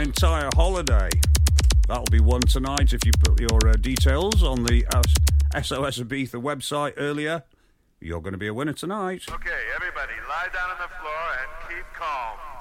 entire holiday. That'll be won tonight if you put your details on the SOS Ibiza website earlier. You're going to be a winner tonight. Okay, everybody, lie down on the floor and keep calm.